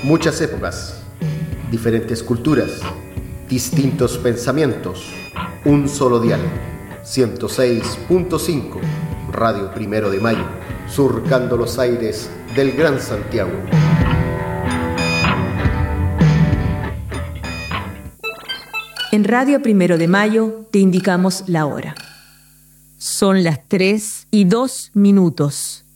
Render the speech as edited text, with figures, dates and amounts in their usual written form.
Muchas épocas, diferentes culturas, distintos pensamientos, un solo dial, 106.5, Radio Primero de Mayo, surcando los aires del Gran Santiago. En Radio Primero de Mayo te indicamos la hora. Son las 3:02.